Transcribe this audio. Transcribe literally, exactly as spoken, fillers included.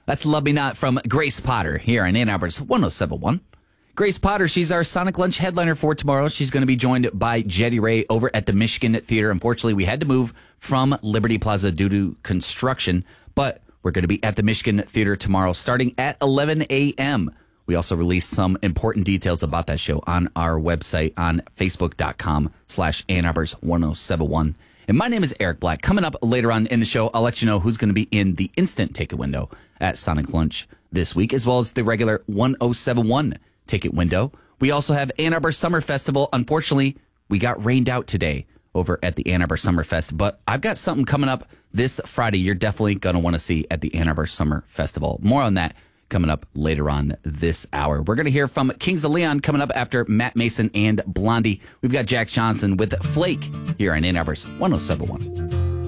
That's Love Me Not from Grace Potter here on Ann Arbor's one oh seven point one. Grace Potter, she's our Sonic Lunch headliner for tomorrow. She's going to be joined by Jetty Ray over at the Michigan Theater. Unfortunately, we had to move from Liberty Plaza due to construction, but we're going to be at the Michigan Theater tomorrow starting at eleven a.m. We also released some important details about that show on our website on facebook.com slash Ann Arbor's 1071. And my name is Eric Black. Coming up later on in the show, I'll let you know who's going to be in the instant ticket window at Sonic Lunch this week, as well as the regular one oh seven one ticket window. We also have Ann Arbor Summer Festival. Unfortunately, we got rained out today over at the Ann Arbor Summer Fest, but I've got something coming up this Friday you're definitely going to want to see at the Ann Arbor Summer Festival. More on that coming up later on this hour. We're going to hear from Kings of Leon coming up after Matt Mason and Blondie. We've got Jack Johnson with Flake here on Ann Arbor's one oh seven point one.